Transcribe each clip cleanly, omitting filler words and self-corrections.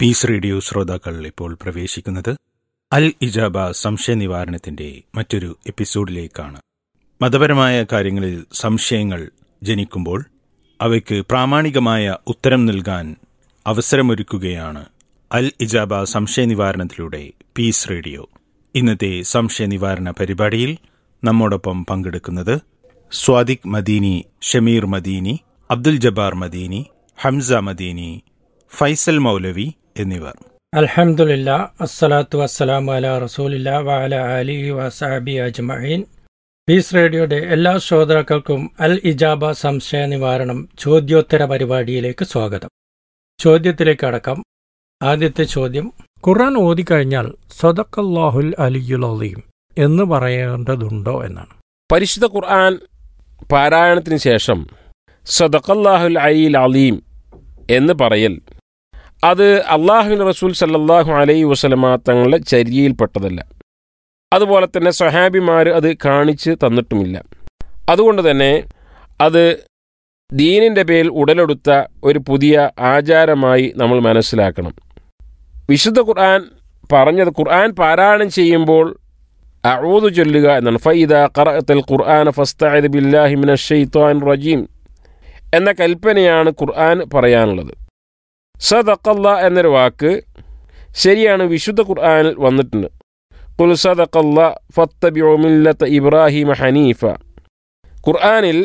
Piece radio ശ്രോതാക്കൾ ഇപ്പോൾ പ്രവേശിക്കുന്നത് അൽ ഇജാബ സംശയ നിവാരണത്തിന്റെ മറ്റൊരു എപ്പിസോഡിലേക്കാണ്. മതപരമായ കാര്യങ്ങളിൽ സംശയങ്ങൾ ജനിക്കുമ്പോൾ അവയ്ക്ക് പ്രാമാണികമായ ഉത്തരം നൽകാൻ അവസരമൊരുക്കുകയാണ് അൽ ഇജാബ സംശയ നിവാരണത്തിലൂടെ പീസ് റേഡിയോ. ഇന്നത്തെ സംശയ നിവാരണ പരിപാടിയിൽ നമ്മോടൊപ്പം പങ്കെടുക്കുന്നത് സ്വാദിഖ് മദീനി, ഷമീർ മദീനി, അബ്ദുൽ ജബ്ബാർ മദീനി, ഹംസ മദീനി, ഫൈസൽ മൗലവി എന്നിവർ. അൽഹംദുലില്ലാ, അസ്സലാത്തു വസ്സലാമു അലാ റസൂലില്ലാ വഅലാ ആലിഹി വസഹബിഹി അജ്മഈൻ. പീസ് റേഡിയോയുടെ എല്ലാ ശ്രോതാക്കൾക്കും അൽ ഇജാബ സംശയ നിവാരണം ചോദ്യോത്തര പരിപാടിയിലേക്ക് സ്വാഗതം. ചോദ്യത്തിലേക്ക് അടക്കം. ആദ്യത്തെ ചോദ്യം, ഖുർആൻ ഓതിക്കഴിഞ്ഞാൽ സദഖല്ലാഹുൽ അലിയ്യുൽ അളീം എന്ന് പറയേണ്ടതുണ്ടോ എന്നാണ്. പരിശുദ്ധ ഖുർആൻ പാരായണത്തിന് ശേഷം സദഖല്ലാഹുൽ അലിയ്യുൽ അളീം എന്ന് പറയൽ അത് അള്ളാഹുവിൻ്റെ റസൂൽ സല്ലല്ലാഹു അലൈഹി വസല്ലമ തങ്ങളുടെ ചര്യയിൽപ്പെട്ടതല്ല. അതുപോലെ തന്നെ സ്വഹാബിമാർ അത് കാണിച്ച് തന്നിട്ടുമില്ല. അതുകൊണ്ട് തന്നെ അത് ദീനിൻ്റെ പേരിൽ ഉടലെടുത്ത ഒരു പുതിയ ആചാരമായി നമ്മൾ മനസ്സിലാക്കണം. വിശുദ്ധ ഖുർആൻ പറഞ്ഞത് ഖുർആൻ പാരായണം ചെയ്യുമ്പോൾ അഊദു ചൊല്ലുക എന്നാണ്. ഫഇദാ ഖറഅതൽ ഖുർആന ഫസ്തഇദ് ബില്ലാഹി മിനശ് ശൈത്വാനിർ റജീം എന്ന കൽപ്പനയാണ് ഖുർആൻ പറയാനുള്ളത്. സദഖല്ലാ എന്നൊരു വാക്ക് ശരിയാണ്, വിശുദ്ധ ഖുർആനിൽ വന്നിട്ടുണ്ട്. ഖുൽ സദഖല്ലാ ഫത്തബിഉ മില്ലത ഇബ്രാഹീമ ഹനീഫ. ഖുർആനിൽ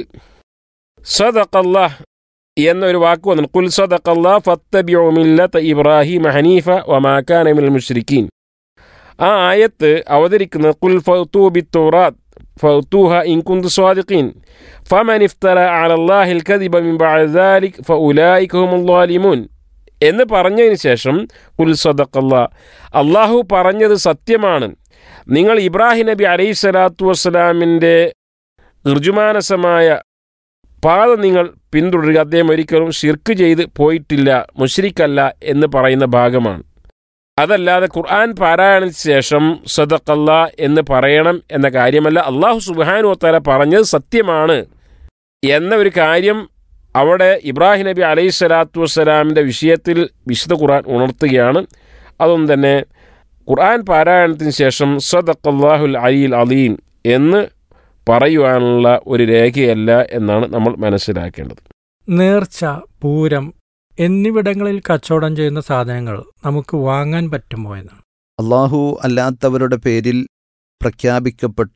സദഖല്ലാ എന്നൊരു വാക്ക് വന്നിട്ടുണ്ട്. ഖുൽ സദഖല്ലാ ഫത്തബിഉ മില്ലത ഇബ്രാഹീമ ഹനീഫ വമാ കാന മിനൽ മുശ്രിക്കീൻ. ആ ആയത്ത് അവതരിക്കുന്നത് ഖുൽ ഫഅ്തൂ ബിത്തൗറാത്ത് ഫഅ്തൂഹ ഇൻ കുന്തും സ്വാദിഖീൻ ഫമൻ ഇഫ്തറ അലല്ലാഹിൽ കദിബ മിൻ ബഅദി ദാലിക ഫഉലൈക ഹുമുൽ ളാലിമൂൻ എന്ന് പറഞ്ഞതിന് ശേഷം ഖുൽ സദഖല്ലാ, അള്ളാഹു പറഞ്ഞത് സത്യമാണ്, നിങ്ങൾ ഇബ്രാഹിം നബി അലൈഹിസ്സലാത്തു വസ്സലാമിൻ്റെ ഋജുമാനസമായ പാത നിങ്ങൾ പിന്തുടരുക, അദ്ദേഹം ഒരിക്കലും ശിർക്ക് ചെയ്ത് പോയിട്ടില്ല, മുശ്രിക്കല്ല എന്ന് പറയുന്ന ഭാഗമാണ്. അതല്ലാതെ ഖുർആൻ പാരായണത്തിന് ശേഷം സദഖല്ലാ എന്ന് പറയണം എന്ന കാര്യമല്ല. അള്ളാഹു സുബ്ഹാനഹു വ തആല പറഞ്ഞത് സത്യമാണ് എന്ന ഒരു കാര്യം അവിടെ ഇബ്രാഹിം നബി അലൈഹിസ്സലാത്തു വസ്സലാമിൻ്റെ വിഷയത്തിൽ വിശുദ്ധ ഖുർആൻ ഉണർത്തുകയാണ്. അതൊന്നും തന്നെ ഖുർആൻ പാരായണത്തിന് ശേഷം സദഖല്ലാഹുൽ അലിയ്യുൽ അളീം എന്ന് പറയുവാനുള്ള ഒരു രേഖയല്ല എന്നാണ് നമ്മൾ മനസ്സിലാക്കേണ്ടത്. നേർച്ച, പൂരം എന്നിവിടങ്ങളിൽ കച്ചവടം ചെയ്യുന്ന സാധനങ്ങൾ നമുക്ക് വാങ്ങാൻ പറ്റുമോ എന്നാണ്. അള്ളാഹു അല്ലാത്തവരുടെ പേരിൽ പ്രഖ്യാപിക്കപ്പെട്ട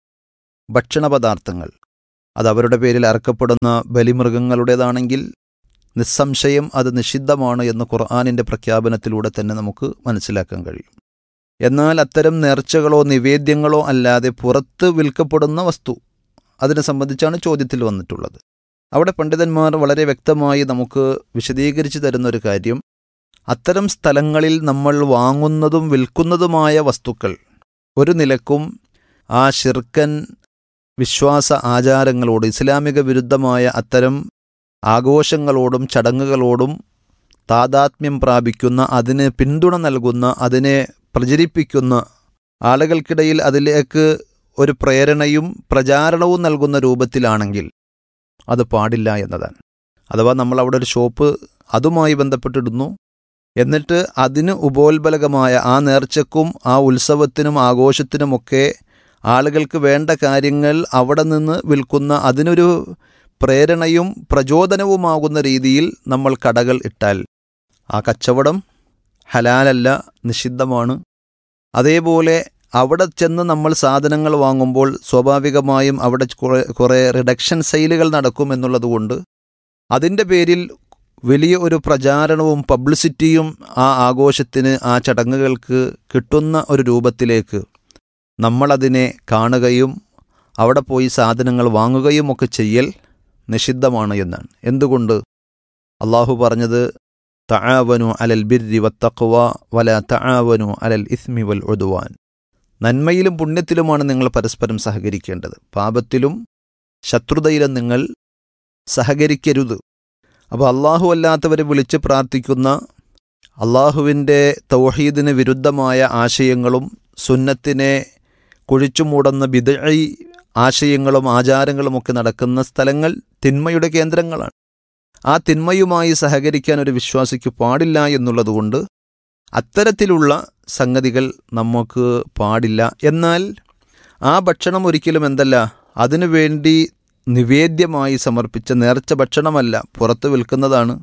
ഭക്ഷണപദാർത്ഥങ്ങൾ അത് അവരുടെ പേരിൽ അറക്കപ്പെടുന്ന ബലിമൃഗങ്ങളുടേതാണെങ്കിൽ നിസ്സംശയം അത് നിഷിദ്ധമാണ് എന്ന് ഖുർആനിൻ്റെ പ്രഖ്യാപനത്തിലൂടെ തന്നെ നമുക്ക് മനസ്സിലാക്കാൻ കഴിയും. എന്നാൽ അത്തരം നേർച്ചകളോ നിവേദ്യങ്ങളോ അല്ലാതെ പുറത്ത് വിൽക്കപ്പെടുന്ന വസ്തു, അതിനെ സംബന്ധിച്ചാണ് ചോദ്യത്തിൽ വന്നിട്ടുള്ളത്. അവിടെ പണ്ഡിതന്മാർ വളരെ വ്യക്തമായി നമുക്ക് വിശദീകരിച്ച് തരുന്നൊരു കാര്യം, അത്തരം സ്ഥലങ്ങളിൽ നമ്മൾ വാങ്ങുന്നതും വിൽക്കുന്നതുമായ വസ്തുക്കൾ ഒരു നിലക്കും ആ ശിർക്കൻ വിശ്വാസ ആചാരങ്ങളോട്, ഇസ്ലാമിക വിരുദ്ധമായ അത്തരം ആഘോഷങ്ങളോടും ചടങ്ങുകളോടും താദാത്മ്യം പ്രാപിക്കുന്ന, അതിന് പിന്തുണ നൽകുന്ന, അതിനെ പ്രചരിപ്പിക്കുന്ന, ആളുകൾക്കിടയിൽ അതിലേക്ക് ഒരു പ്രേരണയും പ്രചാരണവും നൽകുന്ന രൂപത്തിലാണെങ്കിൽ അത് പാടില്ല എന്നതാണ്. അഥവാ നമ്മളവിടെ ഒരു ഷോപ്പ് അതുമായി ബന്ധപ്പെട്ടിടുന്നു, എന്നിട്ട് അതിന് ഉപോത്ബലകമായ ആ നേർച്ചക്കും ആ ഉത്സവത്തിനും ആഘോഷത്തിനുമൊക്കെ ആളുകൾക്ക് വേണ്ട കാര്യങ്ങൾ അവിടെ നിന്ന് വിൽക്കുന്ന, അതിനൊരു പ്രേരണയും പ്രചോദനവുമാകുന്ന രീതിയിൽ നമ്മൾ കടകൾ ഇട്ടാൽ ആ കച്ചവടം ഹലാലല്ല, നിഷിദ്ധമാണ്. അതേപോലെ അവിടെ ചെന്ന് നമ്മൾ സാധനങ്ങൾ വാങ്ങുമ്പോൾ സ്വാഭാവികമായും അവിടെ കുറേ റിഡക്ഷൻ സെയിലുകൾ നടക്കുമെന്നുള്ളതുകൊണ്ട് അതിൻ്റെ പേരിൽ വലിയ ഒരു പ്രചാരണവും പബ്ലിസിറ്റിയും ആ ആഘോഷത്തിന്, ആ ചടങ്ങുകൾക്ക് കിട്ടുന്ന ഒരു രൂപത്തിലേക്ക് നമ്മളതിനെ കാണുകയും അവിടെ പോയി സാധനങ്ങൾ വാങ്ങുകയും ഒക്കെ ചെയ്യൽ നിഷിദ്ധമാണ് എന്നാണ്. എന്തുകൊണ്ട്? അള്ളാഹു പറഞ്ഞത് തആവനു അലൽ ബിർരി വത്തഖ്വ വലാ തആവനു അലൽ ഇസ്മി വൽ ഉദ്വാൻ. നന്മയിലും പുണ്യത്തിലുമാണ് നിങ്ങൾ പരസ്പരം സഹകരിക്കേണ്ടത്, പാപത്തിലും ശത്രുതയിലും നിങ്ങൾ സഹകരിക്കരുത്. അപ്പോൾ അള്ളാഹു അല്ലാത്തവരെ വിളിച്ച് പ്രാർത്ഥിക്കുന്ന, അള്ളാഹുവിൻ്റെ തൗഹീദിന് വിരുദ്ധമായ ആശയങ്ങളും സുന്നത്തിനെ കുഴിച്ചുമൂടുന്ന ബിദ്ഈ ആശയങ്ങളും ആചാരങ്ങളുമൊക്കെ നടക്കുന്ന സ്ഥലങ്ങൾ തിന്മയുടെ കേന്ദ്രങ്ങളാണ്. ആ തിന്മയുമായി സഹകരിക്കാൻ ഒരു വിശ്വാസിക്ക് പാടില്ല എന്നുള്ളതുകൊണ്ട് അത്തരത്തിലുള്ള സംഗതികൾ നമുക്ക് പാടില്ല. എന്നാൽ ആ ഭക്ഷണം ഒരിക്കലും എന്തല്ല, അതിനു വേണ്ടി നിവേദ്യമായി സമർപ്പിച്ച നേർച്ച ഭക്ഷണമല്ല, പുറത്ത് വിൽക്കുന്നതാണ്.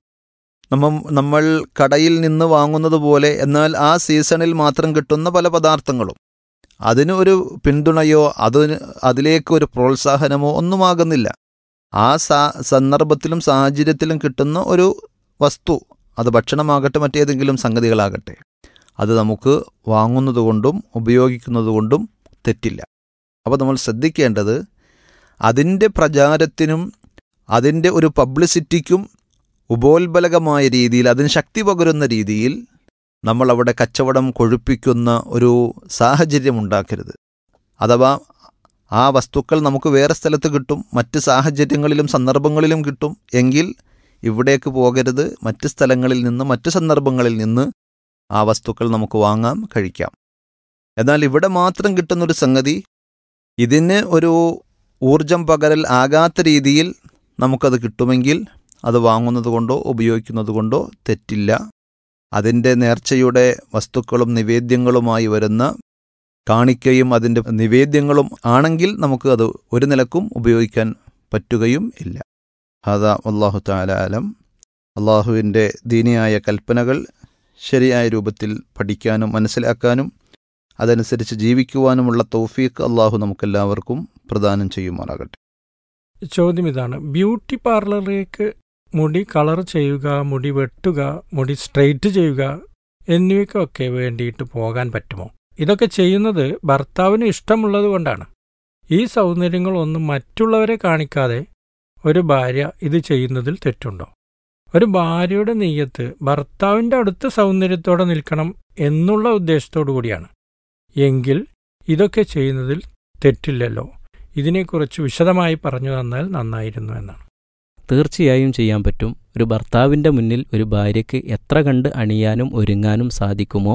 നമ്മൾ കടയിൽ നിന്ന് വാങ്ങുന്നത് പോലെ, എന്നാൽ ആ സീസണിൽ മാത്രം കിട്ടുന്ന പല പദാർത്ഥങ്ങളും അതിന് ഒരു പിന്തുണയോ അതിലേക്ക് ഒരു പ്രോത്സാഹനമോ ഒന്നുമാകുന്നില്ല. ആ സന്ദർഭത്തിലും സാഹചര്യത്തിലും കിട്ടുന്ന ഒരു വസ്തു, അത് ഭക്ഷണമാകട്ടെ മറ്റേതെങ്കിലും സംഗതികളാകട്ടെ, അത് നമുക്ക് വാങ്ങുന്നത് കൊണ്ടും ഉപയോഗിക്കുന്നത് കൊണ്ടും തെറ്റില്ല. അപ്പോൾ നമ്മൾ ശ്രദ്ധിക്കേണ്ടത്, അതിൻ്റെ പ്രചാരത്തിനും അതിൻ്റെ ഒരു പബ്ലിസിറ്റിക്കും ഉപോത്ബലകമായ രീതിയിൽ, അതിന് ശക്തി പകരുന്ന രീതിയിൽ നമ്മളവിടെ കച്ചവടം കൊഴുപ്പിക്കുന്ന ഒരു സാഹചര്യം ഉണ്ടാക്കരുത്. അഥവാ ആ വസ്തുക്കൾ നമുക്ക് വേറെ സ്ഥലത്ത് കിട്ടും, മറ്റ് സാഹചര്യങ്ങളിലും സന്ദർഭങ്ങളിലും കിട്ടും എങ്കിൽ ഇവിടേക്ക് പോകരുത്. മറ്റ് സ്ഥലങ്ങളിൽ നിന്ന്, മറ്റ് സന്ദർഭങ്ങളിൽ നിന്ന് ആ വസ്തുക്കൾ നമുക്ക് വാങ്ങാം, കഴിക്കാം. എന്നാൽ ഇവിടെ മാത്രം കിട്ടുന്നൊരു സംഗതി, ഇതിന് ഒരു ഊർജം പകരൽ ആകാത്ത രീതിയിൽ നമുക്കത് കിട്ടുമെങ്കിൽ അത് വാങ്ങുന്നത് കൊണ്ടോ ഉപയോഗിക്കുന്നത് കൊണ്ടോ തെറ്റില്ല. അതിൻ്റെ നേർച്ചയുടെ വസ്തുക്കളും നിവേദ്യങ്ങളുമായി വരുന്ന കാണിക്കയും അതിൻ്റെ നിവേദ്യങ്ങളും ആണെങ്കിൽ നമുക്ക് അത് ഒരു നിലക്കും ഉപയോഗിക്കാൻ പറ്റുകയും ഇല്ല. അതാ അല്ലാഹു തആല അലം. അള്ളാഹുവിൻ്റെ ദീനിയായ കൽപ്പനകൾ ശരിയായ രൂപത്തിൽ പഠിക്കാനും മനസ്സിലാക്കാനും അതനുസരിച്ച് ജീവിക്കുവാനുമുള്ള തൗഫീഖ് അള്ളാഹു നമുക്കെല്ലാവർക്കും പ്രദാനം ചെയ്യുമാറാകട്ടെ. ചോദ്യം ഇതാണ്: ബ്യൂട്ടി പാർലറിലേക്ക് മുടി കളർ ചെയ്യുക, മുടി വെട്ടുക, മുടി സ്ട്രെയിറ്റ് ചെയ്യുക എന്നിവയ്ക്കൊക്കെ വേണ്ടിയിട്ട് പോകാൻ പറ്റുമോ? ഇതൊക്കെ ചെയ്യുന്നത് ഭർത്താവിന് ഇഷ്ടമുള്ളത് കൊണ്ടാണ്. ഈ സൗന്ദര്യങ്ങളൊന്നും മറ്റുള്ളവരെ കാണിക്കാതെ ഒരു ഭാര്യ ഇത് ചെയ്യുന്നതിൽ തെറ്റുണ്ടോ? ഒരു ഭാര്യയുടെ നെയ്യത്ത് ഭർത്താവിൻ്റെ അടുത്ത് സൗന്ദര്യത്തോടെ നിൽക്കണം എന്നുള്ള ഉദ്ദേശത്തോടു കൂടിയാണ് എങ്കിൽ ഇതൊക്കെ ചെയ്യുന്നതിൽ തെറ്റില്ലല്ലോ. ഇതിനെക്കുറിച്ച് വിശദമായി പറഞ്ഞു തന്നാൽ നന്നായിരുന്നു എന്നാണ്. തീർച്ചയായും ചെയ്യാൻ പറ്റും. ഒരു ഭർത്താവിൻ്റെ മുന്നിൽ ഒരു ഭാര്യയ്ക്ക് എത്ര കണ്ട് അണിയാനും ഒരുങ്ങാനും സാധിക്കുമോ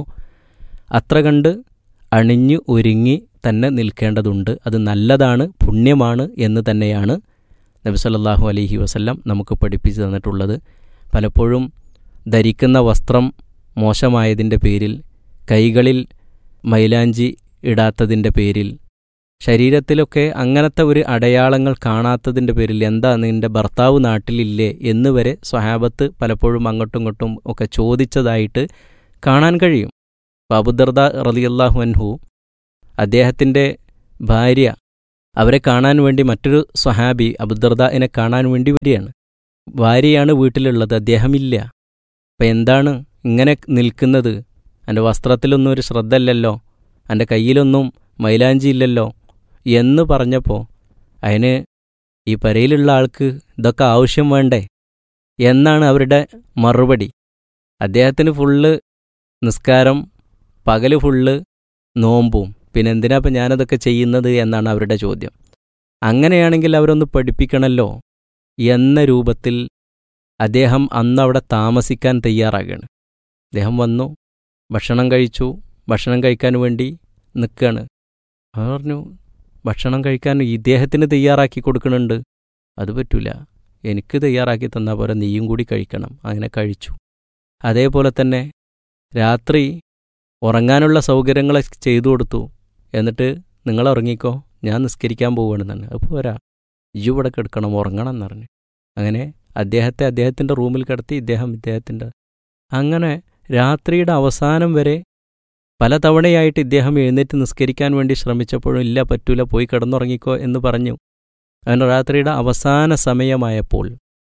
അത്ര കണ്ട് അണിഞ്ഞു ഒരുങ്ങി തന്നെ നിൽക്കേണ്ടതുണ്ട്. അത് നല്ലതാണ്, പുണ്യമാണ് എന്ന് തന്നെയാണ് നബി സല്ലല്ലാഹു അലൈഹി വസല്ലം നമുക്ക് പഠിപ്പിച്ചു തന്നിട്ടുള്ളത്. പലപ്പോഴും ധരിക്കുന്ന വസ്ത്രം മോശമായതിൻ്റെ പേരിൽ, കൈകളിൽ മൈലാഞ്ചി ഇടാത്തതിൻ്റെ പേരിൽ, ശരീരത്തിലൊക്കെ അങ്ങനത്തെ ഒരു അടയാളങ്ങൾ കാണാത്തതിൻ്റെ പേരിൽ എന്താ നിൻ്റെ ഭർത്താവ് നാട്ടിലില്ലേ എന്ന് വരെ സ്വഹാബത്ത് പലപ്പോഴും അങ്ങോട്ടും ഇങ്ങോട്ടും ഒക്കെ ചോദിച്ചതായിട്ട് കാണാൻ കഴിയും. അബൂദർദ റളിയല്ലാഹു അൻഹു അദ്ദേഹത്തിൻ്റെ ഭാര്യ അവരെ കാണാൻ വേണ്ടി മറ്റൊരു സ്വഹാബി അബൂദർദയെ കാണാൻ വേണ്ടി വരികയാണ്. ഭാര്യയാണ് വീട്ടിലുള്ളത്, അദ്ദേഹമില്ല. അപ്പം എന്താണ് ഇങ്ങനെ നിൽക്കുന്നത്? എൻ്റെ വസ്ത്രത്തിലൊന്നും ഒരു ശ്രദ്ധ ഇല്ലല്ലോ, എൻ്റെ കയ്യിലൊന്നും മൈലാഞ്ചി ഇല്ലല്ലോ എന്ന് പറഞ്ഞപ്പോൾ അതിന് ഈ പരയിലുള്ള ആൾക്ക് ഇതൊക്കെ ആവശ്യം വേണ്ടേ എന്നാണ് അവരുടെ മറുപടി. അദ്ദേഹത്തിന് ഫുള്ള് നിസ്കാരം, പകല് ഫുള്ള് നോമ്പും, പിന്നെ എന്തിനാ ഇപ്പം ഞാനതൊക്കെ ചെയ്യുന്നത് എന്നാണ് അവരുടെ ചോദ്യം. അങ്ങനെയാണെങ്കിൽ അവരൊന്ന് പഠിപ്പിക്കണമല്ലോ എന്ന രൂപത്തിൽ അദ്ദേഹം അന്ന് അവിടെ താമസിക്കാൻ തയ്യാറാകുകയാണ്. അദ്ദേഹം വന്നു, ഭക്ഷണം കഴിച്ചു, ഭക്ഷണം കഴിക്കാൻ വേണ്ടി നിൽക്കുകയാണ്. അവർ പറഞ്ഞു, ഭക്ഷണം കഴിക്കാൻ ഇദ്ദേഹത്തിന് തയ്യാറാക്കി കൊടുക്കണുണ്ട്, അത് പറ്റൂല, എനിക്ക് തയ്യാറാക്കി തന്നാൽ പോലെ നീയും കൂടി കഴിക്കണം. അങ്ങനെ കഴിച്ചു. അതേപോലെ തന്നെ രാത്രി ഉറങ്ങാനുള്ള സൗകര്യങ്ങൾ ചെയ്തു കൊടുത്തു. എന്നിട്ട് നിങ്ങൾ ഉറങ്ങിക്കോ, ഞാൻ നിസ്കരിക്കാൻ പോവുകയാണെന്നാണ്. അപ്പോൾ പോരാ, ഇയ്യു ഇവിടെ കിടക്കണം, ഉറങ്ങണം എന്ന് പറഞ്ഞു. അങ്ങനെ അദ്ദേഹത്തിൻ്റെ റൂമിൽ കിടത്തി, ഇദ്ദേഹത്തിൻ്റെ അങ്ങനെ രാത്രിയുടെ അവസാനം വരെ പലതവണയായിട്ട് ഇദ്ദേഹം എഴുന്നേറ്റ് നിസ്കരിക്കാൻ വേണ്ടി ശ്രമിച്ചപ്പോഴും ഇല്ല, പറ്റൂല, പോയി കിടന്നുറങ്ങിക്കോ എന്ന് പറഞ്ഞു. അങ്ങനെ രാത്രിയുടെ അവസാന സമയമായപ്പോൾ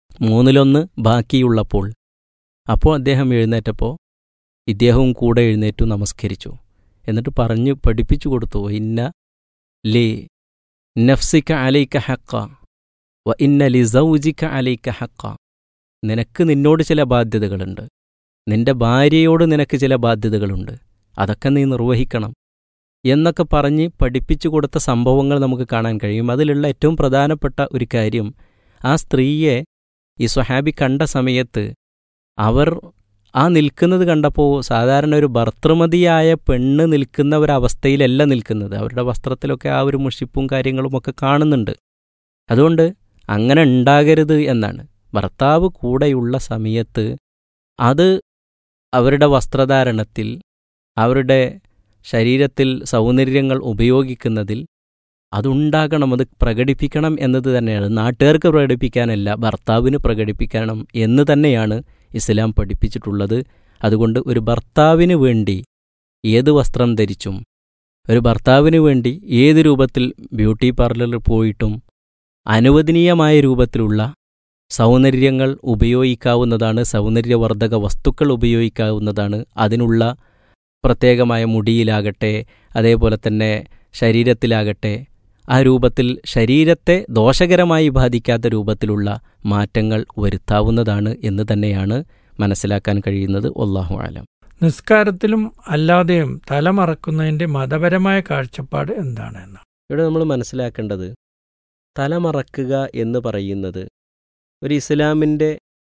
1/3 ബാക്കിയുള്ളപ്പോൾ അപ്പോൾ അദ്ദേഹം എഴുന്നേറ്റപ്പോൾ ഇദ്ദേഹവും കൂടെ എഴുന്നേറ്റു, നമസ്കരിച്ചു. എന്നിട്ട് പഠിപ്പിച്ചു കൊടുത്തു, ഇന്ന ലി നഫ്സിക അലൈക ഹഖ വ ഇന്ന ലി സൗജിക അലൈക ഹഖ. നിനക്ക് നിന്നോട് ചില ബാധ്യതകളുണ്ട്, നിന്റെ ഭാര്യയോട് നിനക്ക് ചില ബാധ്യതകളുണ്ട്, അതൊക്കെ നീ നിർവഹിക്കണം എന്നൊക്കെ പറഞ്ഞ് പഠിപ്പിച്ചു കൊടുത്ത സംഭവങ്ങൾ നമുക്ക് കാണാൻ കഴിയും. അതിലുള്ള ഏറ്റവും പ്രധാനപ്പെട്ട ഒരു കാര്യം, ആ സ്ത്രീയെ ഈ സ്വഹാബി കണ്ട സമയത്ത് അവർ ആ നിൽക്കുന്നത് കണ്ടപ്പോൾ സാധാരണ ഒരു ഭർത്തൃമതിയായ പെണ്ണ് നിൽക്കുന്ന ഒരവസ്ഥയിലല്ല നിൽക്കുന്നത്. അവരുടെ വസ്ത്രത്തിലൊക്കെ ആ ഒരു മുഷിപ്പും കാര്യങ്ങളുമൊക്കെ കാണുന്നുണ്ട്. അതുകൊണ്ട് അങ്ങനെ ഉണ്ടാകരുത് എന്നാണ്. ഭർത്താവ് കൂടെയുള്ള സമയത്ത് അത് അവരുടെ വസ്ത്രധാരണത്തിൽ, അവരുടെ ശരീരത്തിൽ സൗന്ദര്യങ്ങൾ ഉപയോഗിക്കുന്നതിൽ അതുണ്ടാകണം, അത് പ്രകടിപ്പിക്കണം എന്നത് തന്നെയാണ്. നാട്ടുകാർക്ക് പ്രകടിപ്പിക്കാനല്ല, ഭർത്താവിന് പ്രകടിപ്പിക്കണം എന്ന് തന്നെയാണ് ഇസ്ലാം പഠിപ്പിച്ചിട്ടുള്ളത്. അതുകൊണ്ട് ഒരു ഭർത്താവിന് വേണ്ടി ഏത് വസ്ത്രം ധരിച്ചും, ഒരു ഭർത്താവിന് വേണ്ടി ഏത് രൂപത്തിൽ ബ്യൂട്ടി പാർലറിൽ പോയിട്ടും അനുവദനീയമായ രൂപത്തിലുള്ള സൗന്ദര്യങ്ങൾ ഉപയോഗിക്കാവുന്നതാണ്, സൗന്ദര്യവർദ്ധക വസ്തുക്കൾ ഉപയോഗിക്കാവുന്നതാണ്. അതിനുള്ള പ്രത്യേകമായ മുടിയിലാകട്ടെ, അതേപോലെ തന്നെ ശരീരത്തിലാകട്ടെ, ആ രൂപത്തിൽ ശരീരത്തെ ദോഷകരമായി ബാധിക്കാത്ത രൂപത്തിലുള്ള മാറ്റങ്ങൾ വരുത്താവുന്നതാണ് എന്ന് തന്നെയാണ് മനസ്സിലാക്കാൻ കഴിയുന്നത്. വല്ലാഹു അലം. നിസ്കാരത്തിലും അല്ലാതെയും തലമറക്കുന്നതിൻ്റെ മതപരമായ കാഴ്ചപ്പാട് എന്താണ് എന്ന് ഇവിടെ നമ്മൾ മനസ്സിലാക്കേണ്ടത്, തലമറക്കുക എന്ന് പറയുന്നത് ഒരു ഇസ്ലാമിൻ്റെ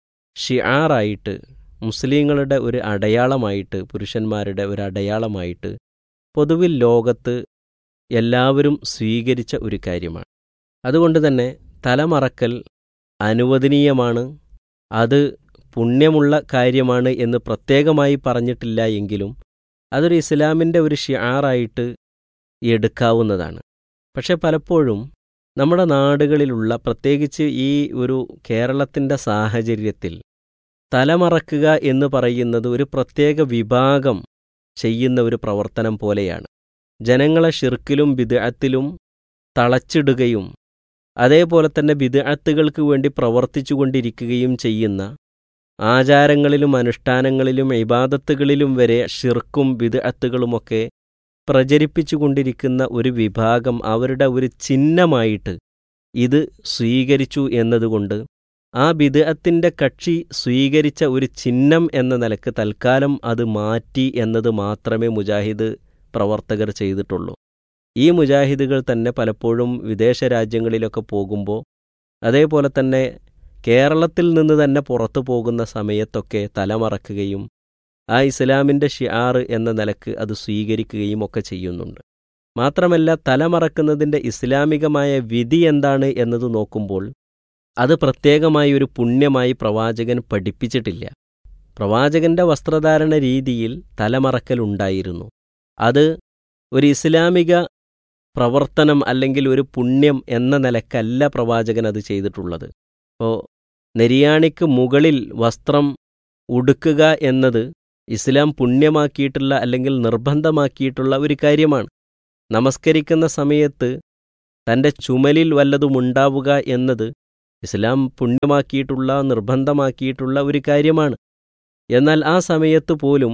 ഷിആറായിട്ട്, മുസ്ലിങ്ങളുടെ ഒരു അടയാളമായിട്ട്, പുരുഷന്മാരുടെ ഒരു അടയാളമായിട്ട് പൊതുവിൽ ലോകത്ത് എല്ലാവരും സ്വീകരിച്ച ഒരു കാര്യമാണ്. അതുകൊണ്ട് തന്നെ തലമറക്കൽ അനുവദനീയമാണ്, അത് പുണ്യമുള്ള കാര്യമാണ് എന്ന് പ്രത്യേകമായി പറഞ്ഞിട്ടില്ല എങ്കിലും അതൊരു ഇസ്ലാമിൻ്റെ ഒരു ഷിആറായിട്ട് എടുക്കാവുന്നതാണ്. പക്ഷെ പലപ്പോഴും നമ്മുടെ നാടുകളിലുള്ള, പ്രത്യേകിച്ച് ഈ ഒരു കേരളത്തിൻ്റെ സാഹചര്യത്തിൽ, തലമറക്കുക എന്ന് പറയുന്നത് ഒരു പ്രത്യേക വിഭാഗം ചെയ്യുന്ന ഒരു പ്രവർത്തനം പോലെയാണ്. ജനങ്ങളെ ഷിർക്കിലും ബിദ്അത്തിലും തളച്ചിടുകയും അതേപോലെ തന്നെ ബിദ്അത്തുകൾക്ക് വേണ്ടി പ്രവർത്തിച്ചു കൊണ്ടിരിക്കുകയും ചെയ്യുന്ന, ആചാരങ്ങളിലും അനുഷ്ഠാനങ്ങളിലും ഇബാദത്തുകളിലും വരെ ഷിർക്കും ബിദ്അത്തുകളുമൊക്കെ പ്രചരിപ്പിച്ചു കൊണ്ടിരിക്കുന്ന ഒരു വിഭാഗം അവരുടെ ഒരു ചിഹ്നമായിട്ട് ഇത് സ്വീകരിച്ചു എന്നതുകൊണ്ട് ആ ബിദ്അത്തിൻ്റെ കക്ഷി സ്വീകരിച്ച ഒരു ചിഹ്നം എന്ന നിലക്ക് തൽക്കാലം അത് മാറ്റി എന്നത് മാത്രമേ മുജാഹിദ് പ്രവർത്തകർ ചെയ്തിട്ടുള്ളൂ. ഈ മുജാഹിദുകൾ തന്നെ പലപ്പോഴും വിദേശ രാജ്യങ്ങളിലൊക്കെ പോകുമ്പോൾ, അതേപോലെ തന്നെ കേരളത്തിൽ നിന്ന് തന്നെ പുറത്തു പോകുന്ന സമയത്തൊക്കെ തലമറക്കുകയും ആ ഇസ്ലാമിൻ്റെ ഷിആർ എന്ന നിലക്ക് അത് സ്വീകരിക്കുകയും ഒക്കെ ചെയ്യുന്നുണ്ട്. മാത്രമല്ല, തലമറക്കുന്നതിൻ്റെ ഇസ്ലാമികമായ വിധി എന്താണ് എന്നത് നോക്കുമ്പോൾ അത് പ്രത്യേകമായി ഒരു പുണ്യമായി പ്രവാചകൻ പഠിപ്പിച്ചിട്ടില്ല. പ്രവാചകൻ്റെ വസ്ത്രധാരണ രീതിയിൽ തലമറക്കലുണ്ടായിരുന്നു. അത് ഒരു ഇസ്ലാമിക പ്രവർത്തനം അല്ലെങ്കിൽ ഒരു പുണ്യം എന്ന നിലക്കല്ല പ്രവാചകൻ അത് ചെയ്തിട്ടുള്ളത്. അപ്പോൾ നെരിയാണിക്ക് മുകളിൽ വസ്ത്രം ഉടുക്കുക എന്നത് ഇസ്ലാം പുണ്യമാക്കിയിട്ടുള്ള അല്ലെങ്കിൽ നിർബന്ധമാക്കിയിട്ടുള്ള ഒരു കാര്യമാണ്. നമസ്കരിക്കുന്ന സമയത്ത് തൻ്റെ ചുമലിൽ വല്ലതുമുണ്ടാവുക എന്നത് ഇസ്ലാം പുണ്യമാക്കിയിട്ടുള്ള, നിർബന്ധമാക്കിയിട്ടുള്ള ഒരു കാര്യമാണ്. എന്നാൽ ആ സമയത്ത് പോലും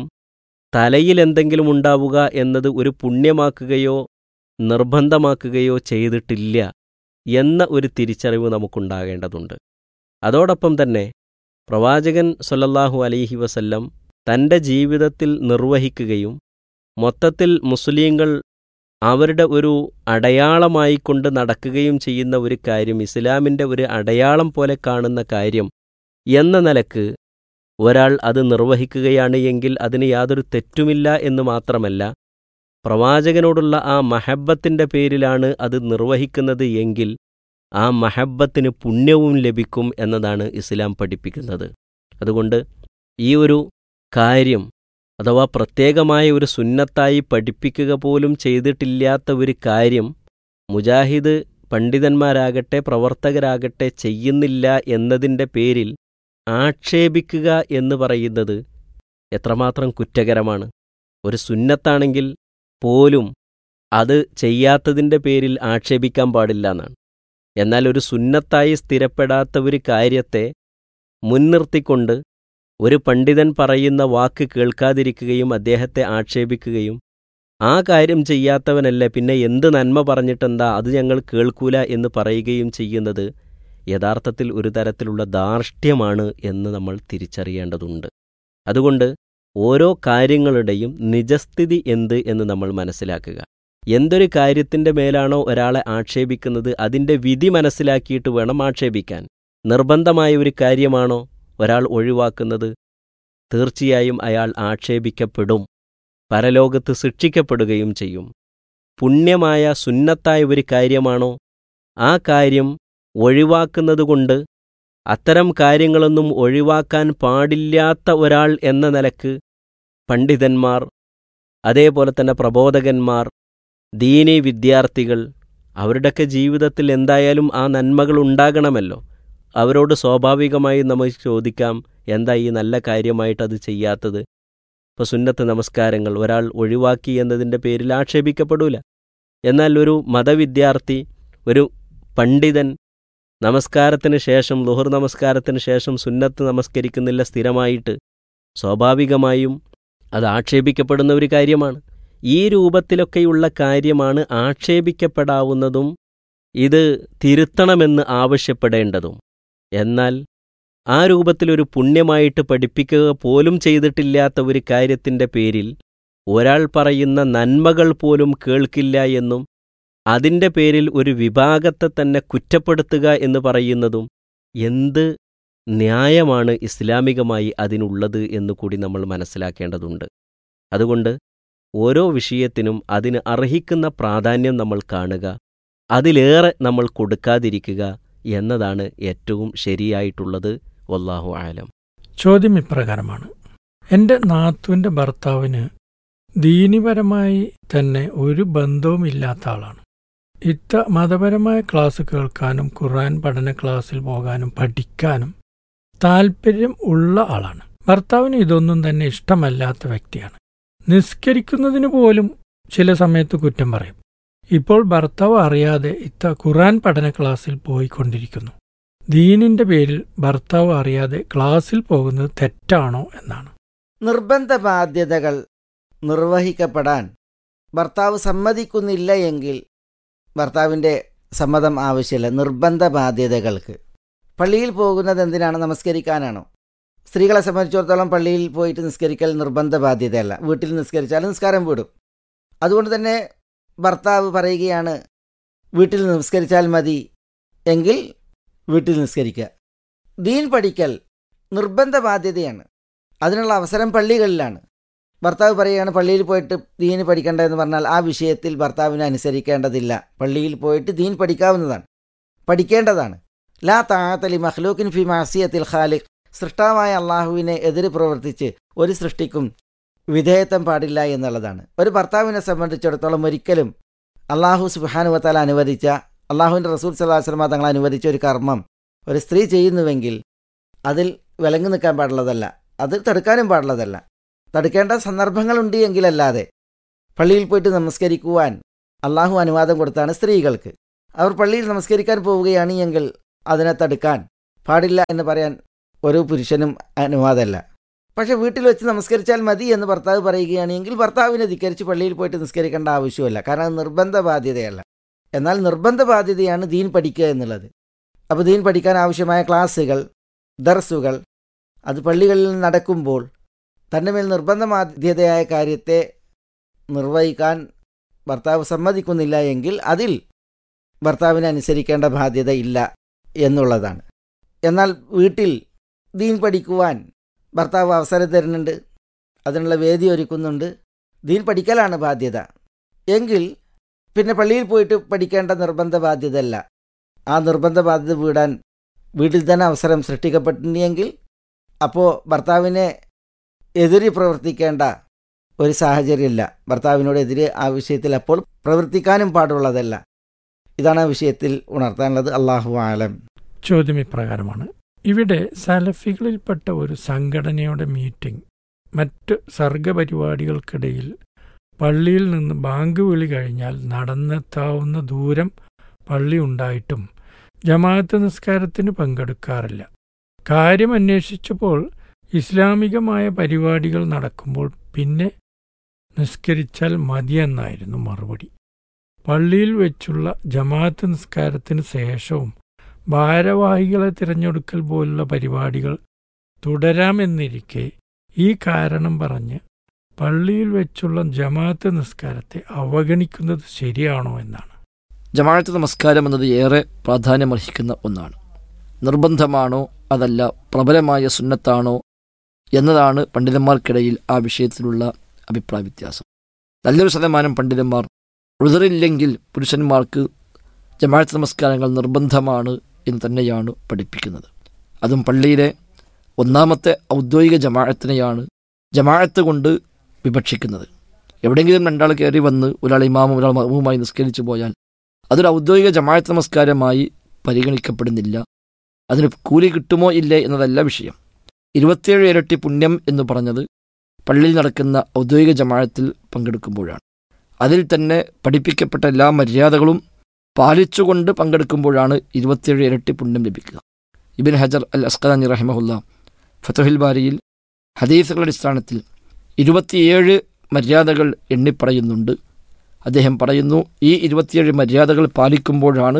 തലയിൽ എന്തെങ്കിലും ഉണ്ടാവുക എന്നത് ഒരു പുണ്യമാക്കുകയോ നിർബന്ധമാക്കുകയോ ചെയ്തിട്ടില്ല എന്ന ഒരു തിരിച്ചറിവ് നമുക്കുണ്ടാകേണ്ടതുണ്ട്. അതോടൊപ്പം തന്നെ പ്രവാചകൻ സ്വല്ലല്ലാഹു അലൈഹി വസല്ലം തൻ്റെ ജീവിതത്തിൽ നിർവഹിക്കുകയും മൊത്തത്തിൽ മുസ്ലിങ്ങൾ അവരുടെ ഒരു അടയാളമായിക്കൊണ്ട് നടക്കുകയും ചെയ്യുന്ന ഒരു കാര്യം, ഇസ്ലാമിൻ്റെ ഒരു അടയാളം പോലെ കാണുന്ന കാര്യം എന്ന നിലക്ക് ഒരാൾ അത് നിർവഹിക്കുകയാണ് എങ്കിൽ അതിന് യാതൊരു തെറ്റുമില്ല എന്ന് മാത്രമല്ല, പ്രവാചകനോടുള്ള ആ മഹബ്ബത്തിൻ്റെ പേരിലാണ് അത് നിർവഹിക്കുന്നത് എങ്കിൽ ആ മഹബ്ബത്തിന് പുണ്യവും ലഭിക്കും എന്നതാണ് ഇസ്ലാം പഠിപ്പിക്കുന്നത്. അതുകൊണ്ട് ഈ ഒരു കാര്യം അഥവാ പ്രത്യേകമായ ഒരു സുന്നത്തായി പഠിപ്പിക്കുക പോലും ചെയ്തിട്ടില്ലാത്ത ഒരു കാര്യം മുജാഹിദ് പണ്ഡിതന്മാരാകട്ടെ പ്രവർത്തകരാകട്ടെ ചെയ്യുന്നില്ല എന്നതിൻ്റെ പേരിൽ ആക്ഷേപിക്കുക എന്ന് പറയുന്നത് എത്രമാത്രം കുറ്റകരമാണ്. ഒരു സുന്നത്താണെങ്കിൽ പോലും അത് ചെയ്യാത്തതിൻ്റെ പേരിൽ ആക്ഷേപിക്കാൻ പാടില്ല എന്നാണ്. എന്നാൽ ഒരു സുന്നത്തായി സ്ഥിരപ്പെടാത്ത ഒരു കാര്യത്തെ മുൻനിർത്തിക്കൊണ്ട് ഒരു പണ്ഡിതൻ പറയുന്ന വാക്ക് കേൾക്കാതിരിക്കുകയും അദ്ദേഹത്തെ ആക്ഷേപിക്കുകയും ആ കാര്യം ചെയ്യാത്തവനല്ലേ പിന്നെ എന്ത് നന്മ പറഞ്ഞിട്ടെന്താ അത് ഞങ്ങൾ കേൾക്കൂല എന്ന് പറയുകയും ചെയ്യുന്നത് യഥാർത്ഥത്തിൽ ഒരു തരത്തിലുള്ള ധാർഷ്ട്യമാണ് എന്ന് നമ്മൾ തിരിച്ചറിയേണ്ടതുണ്ട്. അതുകൊണ്ട് ഓരോ കാര്യങ്ങളുടെയും നിജസ്ഥിതി എന്ത് എന്ന് നമ്മൾ മനസ്സിലാക്കുക. എന്തൊരു കാര്യത്തിൻ്റെ മേലാണോ ഒരാളെ ആക്ഷേപിക്കുന്നത് അതിൻ്റെ വിധി മനസ്സിലാക്കിയിട്ട് വേണം ആക്ഷേപിക്കാൻ. നിർബന്ധമായ ഒരു കാര്യമാണോ ഒരാൾ ഒഴിവാക്കുന്നത്, തീർച്ചയായും അയാൾ ആക്ഷേപിക്കപ്പെടും, പരലോകത്ത് ശിക്ഷിക്കപ്പെടുകയും ചെയ്യും. പുണ്യമായ സുന്നത്തായ ഒരു കാര്യമാണോ ആ കാര്യം ഒഴിവാക്കുന്നതുകൊണ്ട് അത്തരം കാര്യങ്ങളൊന്നും ഒഴിവാക്കാൻ പാടില്ലാത്ത ഒരാൾ എന്ന നിലക്ക് പണ്ഡിതന്മാർ, അതേപോലെ തന്നെ പ്രബോധകന്മാർ, ദീനീ വിദ്യാർത്ഥികൾ, അവരുടെയൊക്കെ ജീവിതത്തിൽ എന്തായാലും ആ നന്മകൾ ഉണ്ടാകണമല്ലോ. അവരോട് സ്വാഭാവികമായി നമുക്ക് ചോദിക്കാം, എന്താ ഈ നല്ല കാര്യമായിട്ട് അത് ചെയ്യാത്തത്? ഇപ്പോൾ സുന്നത്ത് നമസ്കാരങ്ങൾ ഒരാൾ ഒഴിവാക്കി എന്നതിൻ്റെ പേരിൽ ആക്ഷേപിക്കപ്പെടൂല. എന്നാൽ ഒരു മതവിദ്യാർത്ഥി, ഒരു പണ്ഡിതൻ നമസ്കാരത്തിന് ശേഷം, ളുഹർ നമസ്കാരത്തിന് ശേഷം സുന്നത്ത് നമസ്കരിക്കുന്നില്ല സ്ഥിരമായിട്ട്, സ്വാഭാവികമായും അത് ആക്ഷേപിക്കപ്പെടുന്ന ഒരു കാര്യമാണ്. ഈ രൂപത്തിലൊക്കെയുള്ള കാര്യമാണ് ആക്ഷേപിക്കപ്പെടാവുന്നതും ഇത് തിരുത്തണമെന്ന് ആവശ്യപ്പെടേണ്ടതും. എന്നാൽ ആ രൂപത്തിലൊരു പുണ്യമായിട്ട് പഠിപ്പിക്കുക പോലും ചെയ്തിട്ടില്ലാത്ത ഒരു കാര്യത്തിൻ്റെ പേരിൽ ഒരാൾ പറയുന്ന നന്മകൾ പോലും കേൾക്കില്ല എന്നും അതിൻ്റെ പേരിൽ ഒരു വിഭാഗത്തെ തന്നെ കുറ്റപ്പെടുത്തുക എന്ന് പറയുന്നതും എന്ത് ന്യായമാണ് ഇസ്ലാമികമായി അതിനുള്ളത് എന്ന് കൂടി നമ്മൾ മനസ്സിലാക്കേണ്ടതുണ്ട്. അതുകൊണ്ട് ഓരോ വിഷയത്തിനും അതിന് അർഹിക്കുന്ന പ്രാധാന്യം നമ്മൾ കാണുക, അതിലേറെ നമ്മൾ കൊടുക്കാതിരിക്കുക എന്നതാണ് ഏറ്റവും ശരിയായിട്ടുള്ളത്. വല്ലാഹു ആലം. ചോദ്യം ഇപ്രകാരമാണ്: എൻ്റെ നാത്തുവിൻ്റെ ഭർത്താവിന് ദീനിപരമായി തന്നെ ഒരു ബന്ധവുമില്ലാത്ത ആളാണ്. മതപരമായ ക്ലാസ് കേൾക്കാനും ഖുർആൻ പഠന ക്ലാസ്സിൽ പോകാനും പഠിക്കാനും താല്പര്യം ഉള്ള ആളാണ്. ഭർത്താവിന് ഇതൊന്നും തന്നെ ഇഷ്ടമല്ലാത്ത വ്യക്തിയാണ്. നിസ്കരിക്കുന്നതിന് പോലും ചില സമയത്ത് കുറ്റം പറയും. ഇപ്പോൾ ഭർത്താവ് അറിയാതെ ഖുർആൻ പഠന ക്ലാസ്സിൽ പോയിക്കൊണ്ടിരിക്കുന്നു. ദീനിന്റെ പേരിൽ ഭർത്താവ് അറിയാതെ ക്ലാസ്സിൽ പോകുന്നത് തെറ്റാണോ എന്നാണ്. നിർബന്ധ ബാധ്യതകൾ നിർവഹിക്കപ്പെടാൻ ഭർത്താവ് സമ്മതിക്കുന്നില്ല എങ്കിൽ ഭർത്താവിൻ്റെ സമ്മതം ആവശ്യമില്ല. നിർബന്ധ ബാധ്യതകൾക്ക് പള്ളിയിൽ പോകുന്നത് എന്തിനാണ്? നമസ്കരിക്കാനാണോ? സ്ത്രീകളെ സംബന്ധിച്ചിടത്തോളം പള്ളിയിൽ പോയിട്ട് നിസ്കരിക്കൽ നിർബന്ധ ബാധ്യതയല്ല. വീട്ടിൽ നിസ്കരിച്ചാലും നിസ്കാരം വിടും. അതുകൊണ്ട് തന്നെ ഭർത്താവ് പറയുകയാണ്, വീട്ടിൽ നിസ്കരിച്ചാൽ മതി എങ്കിൽ വീട്ടിൽ നിസ്കരിക്കുക. ദീൻ പഠിക്കൽ നിർബന്ധ ബാധ്യതയാണ്. അതിനുള്ള അവസരം പള്ളികളിലാണ്. ഭർത്താവ് പറയുകയാണ് പള്ളിയിൽ പോയിട്ട് ദീൻ പഠിക്കേണ്ട എന്ന് പറഞ്ഞാൽ ആ വിഷയത്തിൽ ഭർത്താവിനെ അനുസരിക്കേണ്ടതില്ല. പള്ളിയിൽ പോയിട്ട് ദീൻ പഠിക്കാവുന്നതാണ്, പഠിക്കേണ്ടതാണ്. ലാ തഅത ലി മഖ്ലൂഖിൻ ഫി മഅസിയത്തിൽ ഖാലിഖ്. സൃഷ്ടാവായ അള്ളാഹുവിനെ എതിര് പ്രവർത്തിച്ച് ഒരു സൃഷ്ടിക്കും വിധേയത്വം പാടില്ല എന്നുള്ളതാണ്. ഒരു ഭർത്താവിനെ സംബന്ധിച്ചിടത്തോളം ഒരിക്കലും അള്ളാഹു സുബ്ഹാനഹു വ തആല അനുവദിച്ച, അള്ളാഹുവിൻ്റെ റസൂൽ സ്വല്ലല്ലാഹു അലൈഹി വസല്ലം തങ്ങൾ അനുവദിച്ച ഒരു കർമ്മം ഒരു സ്ത്രീ ചെയ്യുന്നുവെങ്കിൽ അതിൽ വിലങ്ങി നിൽക്കാൻ പാടുള്ളതല്ല, അത് തടുക്കാനും പാടുള്ളതല്ല. തടുക്കേണ്ട സന്ദർഭങ്ങളുണ്ട് എങ്കിലല്ലാതെ പള്ളിയിൽ പോയിട്ട് നമസ്കരിക്കുവാൻ അള്ളാഹു അനുവാദം കൊടുത്താണ് സ്ത്രീകൾക്ക്. അവർ പള്ളിയിൽ നമസ്കരിക്കാൻ പോവുകയാണ് എങ്കിൽ അതിനെ തടുക്കാൻ പാടില്ല എന്ന് പറയാൻ ഒരു പുരുഷനും അനുവാദമല്ല. പക്ഷേ വീട്ടിൽ വെച്ച് നമസ്കരിച്ചാൽ മതി എന്ന് ഭർത്താവ് പറയുകയാണെങ്കിൽ ഭർത്താവിനെ ധിക്കരിച്ച് പള്ളിയിൽ പോയിട്ട് നിസ്കരിക്കേണ്ട ആവശ്യമല്ല. കാരണം അത് നിർബന്ധ ബാധ്യതയല്ല. എന്നാൽ നിർബന്ധ ബാധ്യതയാണ് ദീൻ പഠിക്കുക എന്നുള്ളത്. അപ്പോൾ ദീൻ പഠിക്കാൻ ആവശ്യമായ ക്ലാസ്സുകൾ, ദർസുകൾ അത് പള്ളികളിൽ നടക്കുമ്പോൾ തൻ്റെ മേൽ നിർബന്ധ ബാധ്യതയായ കാര്യത്തെ നിർവഹിക്കാൻ ഭർത്താവ് സമ്മതിക്കുന്നില്ല എങ്കിൽ അതിൽ ഭർത്താവിനെ അനുസരിക്കേണ്ട ബാധ്യത ഇല്ല എന്നുള്ളതാണ്. എന്നാൽ വീട്ടിൽ ദീൻ പഠിക്കുവാൻ ഭർത്താവ് അവസരം തരുന്നുണ്ട്, അതിനുള്ള വേദി ഒരുക്കുന്നുണ്ട്, ദീൻ പഠിക്കലാണ് ബാധ്യത എങ്കിൽ പിന്നെ പള്ളിയിൽ പോയിട്ട് പഠിക്കേണ്ട നിർബന്ധ ബാധ്യത അല്ല. ആ നിർബന്ധ ബാധ്യത വീടാൻ വീട്ടിൽ തന്നെ അവസരം സൃഷ്ടിക്കപ്പെട്ടിട്ടുണ്ടെങ്കിൽ അപ്പോൾ ഭർത്താവിനെ എതിരെ പ്രവർത്തിക്കേണ്ട ഒരു സാഹചര്യമില്ല. ഭർത്താവിനോട് എതിരെ ആ വിഷയത്തിൽ അപ്പോൾ പ്രവർത്തിക്കാനും പാടുള്ളതല്ല. ഇതാണ് ആ വിഷയത്തിൽ ഉണർത്താനുള്ളത്. അല്ലാഹു ആലം. ചോദ്യം ഇപ്രകാരമാണ്: ഇവിടെ സലഫികളിൽപ്പെട്ട ഒരു സംഘടനയുടെ മീറ്റിംഗ് മറ്റ് സർഗപരിപാടികൾക്കിടയിൽ പള്ളിയിൽ നിന്ന് ബാങ്ക് വിളി കഴിഞ്ഞാൽ നടന്നെത്താവുന്ന ദൂരം പള്ളി ഉണ്ടായിട്ടും ജമാഅത്ത് നിസ്കാരത്തിന് പങ്കെടുക്കാറില്ല. കാര്യം അന്വേഷിച്ചപ്പോൾ ഇസ്ലാമികമായ പരിപാടികൾ നടക്കുമ്പോൾ പിന്നെ നിസ്കരിച്ചാൽ മതിയെന്നായിരുന്നു മറുപടി. പള്ളിയിൽ വെച്ചുള്ള ജമാഅത്ത് നിസ്കാരത്തിന് ശേഷവും ഭാരവാഹികളെ തിരഞ്ഞെടുക്കൽ പോലുള്ള പരിപാടികൾ തുടരാമെന്നിരിക്കെ ഈ കാരണം പറഞ്ഞ് പള്ളിയിൽ വെച്ചുള്ള ജമാഅത്ത് നിസ്കാരത്തെ അവഗണിക്കുന്നത് ശരിയാണോ എന്നാണ്. ജമാഅത്ത് നമസ്കാരം എന്നത് ഏറെ പ്രാധാന്യമർഹിക്കുന്ന ഒന്നാണ്. നിർബന്ധമാണോ അതല്ല പ്രബലമായ സുന്നത്താണോ എന്നതാണ് പണ്ഡിതന്മാർക്കിടയിൽ ആ വിഷയത്തിലുള്ള അഭിപ്രായ വ്യത്യാസം. നല്ലൊരു ശതമാനം പണ്ഡിതന്മാർ ഉദറില്ലെങ്കിൽ പുരുഷന്മാർക്ക് ജമാഅത്ത് നമസ്കാരങ്ങൾ നിർബന്ധമാണ് എന്ന് തന്നെയാണ് പഠിപ്പിക്കുന്നത്. അതും പള്ളിയിലെ ഒന്നാമത്തെ ഔദ്യോഗിക ജമാഅത്തിനെയാണ് ജമാഅത്ത് കൊണ്ട് വിഭക്ഷിക്കുന്നത്. എവിടെയെങ്കിലും രണ്ടാൾ കയറി വന്ന് ഒരാൾ ഇമാമും ഒരാൾ മഅ്മൂമായി നിസ്കരിച്ചു പോയാൽ അതൊരു ഔദ്യോഗിക ജമാഅത്ത് നമസ്കാരമായി പരിഗണിക്കപ്പെടുന്നില്ല. അതിന് കൂലി കിട്ടുമോ ഇല്ലേ എന്നതല്ല വിഷയം. 27 ഇരട്ടി പുണ്യം എന്ന് പറഞ്ഞത് പള്ളിയിൽ നടക്കുന്ന ഔദ്യോഗിക ജമാഅത്തിൽ പങ്കെടുക്കുമ്പോഴാണ്. അതിൽ തന്നെ പഠിപ്പിക്കപ്പെട്ട എല്ലാ മര്യാദകളും പാലിച്ചുകൊണ്ട് പങ്കെടുക്കുമ്പോഴാണ് 27 ഇരട്ടി പുണ്യം ലഭിക്കുക. ഇബ്നു ഹജർ അൽ അസ്ഖലാനി റഹിമഹുല്ലാ ഫത്ഹുൽ ബാരിയിൽ ഹദീസുകളുടെ അടിസ്ഥാനത്തിൽ 27 മര്യാദകൾ എണ്ണിപ്പറയുന്നുണ്ട്. അദ്ദേഹം പറയുന്നു, ഈ 27 മര്യാദകൾ പാലിക്കുമ്പോഴാണ്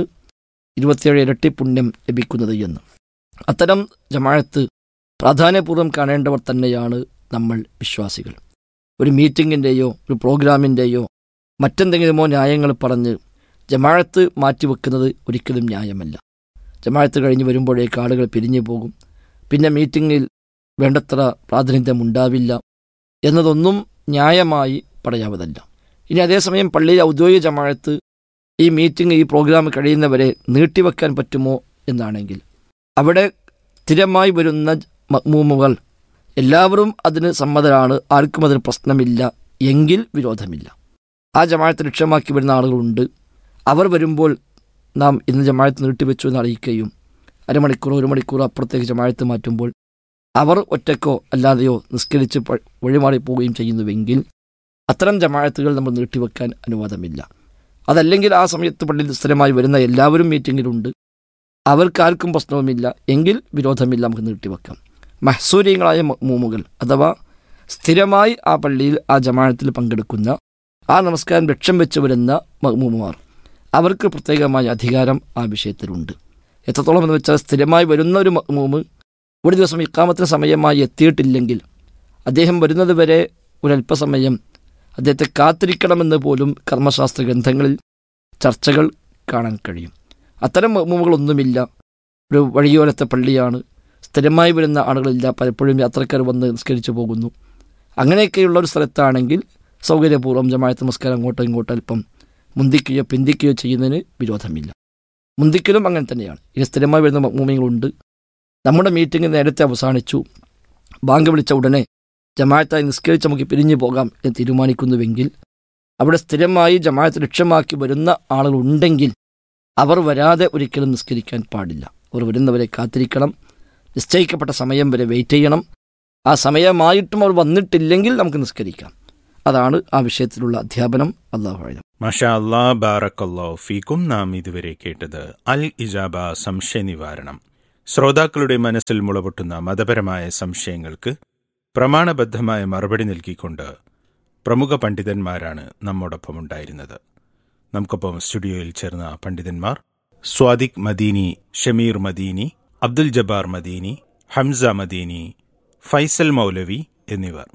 27 ഇരട്ടി പുണ്യം ലഭിക്കുന്നത് എന്ന്. അത്തരം ജമാഅത്ത് പ്രാധാന്യപൂർവ്വം കാണേണ്ടവർ തന്നെയാണ് നമ്മൾ വിശ്വാസികൾ. ഒരു മീറ്റിങ്ങിൻ്റെയോ ഒരു പ്രോഗ്രാമിൻ്റെയോ മറ്റെന്തെങ്കിലുമോ ന്യായങ്ങൾ പറഞ്ഞ് ജമാഅത്ത് മാറ്റിവെക്കുന്നത് ഒരിക്കലും ന്യായമല്ല. ജമാഅത്ത് കഴിഞ്ഞ് വരുമ്പോഴേക്ക് ആളുകൾ പിരിഞ്ഞു പോകും, പിന്നെ മീറ്റിങ്ങിൽ വേണ്ടത്ര പ്രാതിനിധ്യം ഉണ്ടാവില്ല എന്നതൊന്നും ന്യായമായി പറയാവതല്ല. ഇനി അതേസമയം പള്ളിയിലെ ഔദ്യോഗിക ജമാഅത്ത് ഈ മീറ്റിംഗ് ഈ പ്രോഗ്രാം കഴിയുന്നവരെ നീട്ടിവെക്കാൻ പറ്റുമോ എന്നാണെങ്കിൽ അവിടെ സ്ഥിരമായി വരുന്ന മഅ്മൂമുകൾ എല്ലാവരും അതിന് സമ്മതരാണ്, ആർക്കും അതിന് പ്രശ്നമില്ല എങ്കിൽ വിരോധമില്ല. ആ ജമാഅത്ത് ലക്ഷ്യമാക്കി വരുന്ന ആളുകളുണ്ട്. അവർ വരുമ്പോൾ നാം ഇന്ന് ജമാഅത്ത് നീട്ടിവെച്ചു എന്ന് അറിയിക്കുകയും 1 മണിക്കൂർ അപ്പുറത്തേക്ക് ജമാഅത്ത് മാറ്റുമ്പോൾ അവർ ഒറ്റക്കോ അല്ലാതെയോ നിസ്കരിച്ച് വഴിമാറിപ്പോവുകയും ചെയ്യുന്നുവെങ്കിൽ അത്തരം ജമാഅത്തുകൾ നമ്മൾ നീട്ടിവെക്കാൻ അനുവാദമില്ല. അതല്ലെങ്കിൽ ആ സമയത്ത് പള്ളിയിൽ സ്ഥിരമായി വരുന്ന എല്ലാവരും മീറ്റിങ്ങിലുണ്ട്, അവർക്കാർക്കും പ്രശ്നവുമില്ല എങ്കിൽ വിരോധമില്ല, നമുക്ക് നീട്ടിവെക്കാം. മഹ്സൂരിയങ്ങളായ മഅ്മൂമുകൾ അഥവാ സ്ഥിരമായി ആ പള്ളിയിൽ ആ ജമാഅത്തിൽ പങ്കെടുക്കുന്ന ആ നമസ്കാരം ലക്ഷ്യം വെച്ച് വരുന്ന മഅ്മൂമുമാർ അവർക്ക് പ്രത്യേകമായ അധികാരം ആ വിഷയത്തിലുണ്ട്. എത്രത്തോളം എന്ന് വെച്ചാൽ സ്ഥിരമായി വരുന്ന ഒരു മഅ്മൂമ് ഒരു ദിവസം ഇഖാമത്തിന് സമയമായി എത്തിയിട്ടില്ലെങ്കിൽ അദ്ദേഹം വരുന്നത് വരെ ഒരല്പസമയം അദ്ദേഹത്തെ കാത്തിരിക്കണമെന്ന് പോലും കർമ്മശാസ്ത്ര ഗ്രന്ഥങ്ങളിൽ ചർച്ചകൾ കാണാൻ കഴിയും. അത്തരം മഅ്മൂമുകളൊന്നുമില്ല. ഒരു വഴിയോരത്തെ പള്ളിയാണ്, സ്ഥിരമായി വരുന്ന ആളുകളില്ല, പലപ്പോഴും യാത്രക്കാർ വന്ന് നിസ്കരിച്ചു പോകുന്നു. അങ്ങനെയൊക്കെയുള്ള ഒരു സ്ഥലത്താണെങ്കിൽ സൗകര്യപൂർവ്വം ജമാഅത്ത് നമസ്കാരം അങ്ങോട്ടോ ഇങ്ങോട്ടോ അല്പം മുന്തിക്കുകയോ പിന്തിക്കുകയോ ചെയ്യുന്നതിന് വിരോധമില്ല. മുന്തിക്കലും അങ്ങനെ തന്നെയാണ്. ഇനി സ്ഥിരമായി വരുന്ന മഅ്മൂമികളുണ്ട്, നമ്മുടെ മീറ്റിംഗ് നേരത്തെ അവസാനിച്ചു, ബാങ്ക് വിളിച്ച ഉടനെ ജമാഅത്തായി നിസ്കരിച്ച് നമുക്ക് പിരിഞ്ഞു പോകാം എന്ന് തീരുമാനിക്കുന്നുവെങ്കിൽ അവിടെ സ്ഥിരമായി ജമാഅത്ത് ലക്ഷ്യമാക്കി വരുന്ന ആളുകളുണ്ടെങ്കിൽ അവർ വരാതെ ഒരിക്കലും നിസ്കരിക്കാൻ പാടില്ല. അവർ വരുന്നവരെ കാത്തിരിക്കണം, നിശ്ചയിക്കപ്പെട്ട സമയം വരെ വെയിറ്റ് ചെയ്യണം. ആ സമയമായിട്ടും അവർ വന്നിട്ടില്ലെങ്കിൽ നമുക്ക് നിസ്കരിക്കാം. അതാണ് ആ വിഷയത്തിലുള്ള അധ്യാപനം. അല്ലാഹു അഅലം. മാഷാ അല്ലാ, ബാറക്കല്ലാഹു ഫീക്കും. നാം ഇതുവരെ കേട്ടത് അൽ ഇജാബ സംശയ നിവാരണം. ശ്രോതാക്കളുടെ മനസ്സിൽ മുളപൊട്ടുന്ന മതപരമായ സംശയങ്ങൾക്ക് പ്രമാണബദ്ധമായ മറുപടി നൽകിക്കൊണ്ട് പ്രമുഖ പണ്ഡിതന്മാരാണ് നമ്മോടൊപ്പം ഉണ്ടായിരുന്നത്. നമുക്കൊപ്പം സ്റ്റുഡിയോയിൽ ചേർന്ന പണ്ഡിതന്മാർ സ്വാദിഖ് മദീനി, ഷമീർ മദീനി, അബ്ദുൽ ജബ്ബാർ മദീനി, ഹംസ മദീനി, ഫൈസൽ മൗലവി എന്നിവർ.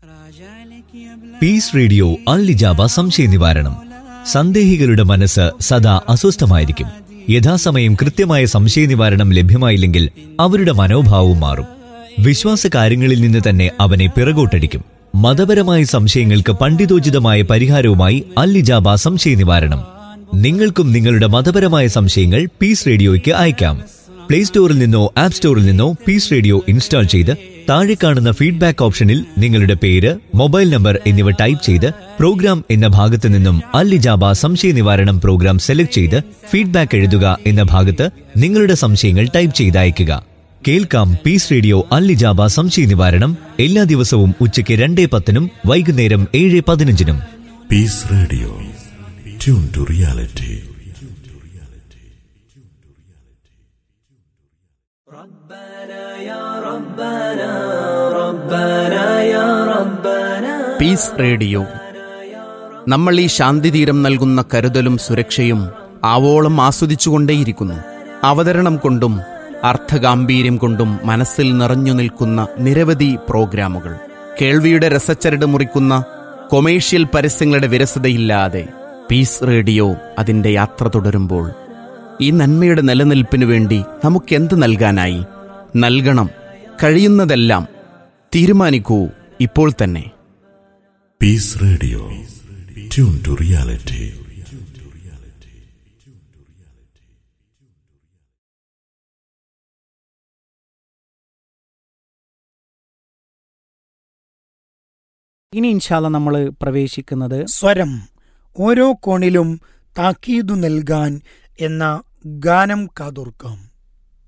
പീസ് റേഡിയോ അൽ ഇജാബ സംശയ നിവാരണം. സന്ദേഹികളുടെ മനസ്സ് സദാ അസ്വസ്ഥമായിരിക്കും. യഥാസമയം കൃത്യമായ സംശയ നിവാരണം ലഭ്യമായില്ലെങ്കിൽ അവരുടെ മനോഭാവവും മാറും. വിശ്വാസകാര്യങ്ങളിൽ നിന്ന് തന്നെ അവനെ പിറകോട്ടടിക്കും. മതപരമായ സംശയങ്ങൾക്ക് പണ്ഡിതോചിതമായ പരിഹാരവുമായി അൽ ഇജാബ സംശയ നിവാരണം. നിങ്ങൾക്കും നിങ്ങളുടെ മതപരമായ സംശയങ്ങൾ പീസ് റേഡിയോയ്ക്ക് അയക്കാം. പ്ലേ സ്റ്റോറിൽ നിന്നോ ആപ്പ് സ്റ്റോറിൽ നിന്നോ പീസ് റേഡിയോ ഇൻസ്റ്റാൾ ചെയ്ത് താഴെ കാണുന്ന ഫീഡ്ബാക്ക് ഓപ്ഷനിൽ നിങ്ങളുടെ പേര്, മൊബൈൽ നമ്പർ എന്നിവ ടൈപ്പ് ചെയ്ത് പ്രോഗ്രാം എന്ന ഭാഗത്ത് നിന്നും അൽ ഇജാബ സംശയ നിവാരണം പ്രോഗ്രാം സെലക്ട് ചെയ്ത് ഫീഡ്ബാക്ക് എഴുതുക എന്ന ഭാഗത്ത് നിങ്ങളുടെ സംശയങ്ങൾ ടൈപ്പ് ചെയ്ത് അയയ്ക്കുക. കേൾക്കാം പീസ് റേഡിയോ അൽ ഇജാബ സംശയ നിവാരണം എല്ലാ ദിവസവും ഉച്ചയ്ക്ക് 2:10 വൈകുന്നേരം 7:15. Piece radio, tune to reality. Piece radio. നമ്മൾ ഈ ശാന്തിതീരം നൽകുന്ന കരുതലും സുരക്ഷയും ആവോളം ആസ്വദിച്ചുകൊണ്ടേയിരിക്കുന്നു. അവതരണം കൊണ്ടും അർത്ഥഗാംഭീര്യം കൊണ്ടും മനസ്സിൽ നിറഞ്ഞു നിൽക്കുന്ന നിരവധി പ്രോഗ്രാമുകൾ, കേൾവിയുടെ രസച്ചരട് മുറിക്കുന്ന കൊമേഴ്ഷ്യൽ പരസ്യങ്ങളുടെ വിരസതയില്ലാതെ പീസ് റേഡിയോ അതിൻ്റെ യാത്ര തുടരുമ്പോൾ ഈ നന്മയുടെ നിലനിൽപ്പിനു വേണ്ടി നമുക്കെന്ത് നൽകാനായി? നൽകണം, കഴിയുന്നതെല്ലാം. തീരുമാനിക്കൂ ഇപ്പോൾ തന്നെ. Piece radio, tune to reality. ഇനി ഇൻഷാല്ല നമ്മൾ പ്രവേശിക്കുന്നത് സ്വരം ഓരോ കോണിലും താക്കീതു നൽകാൻ എന്ന ഗാനം കാതോർക്കാം.